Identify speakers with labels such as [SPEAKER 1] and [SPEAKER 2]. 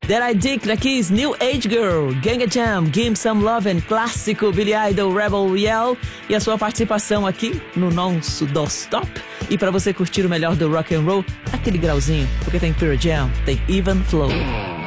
[SPEAKER 1] That I Dick, da Kiss, New Age Girl, Ganga Jam, Give Some Love and clássico Billy Idol, Rebel Yell, e a sua participação aqui no nosso Stop. E para você curtir o melhor do rock and roll, aquele grauzinho, porque tem Pearl Jam, tem Even Flow.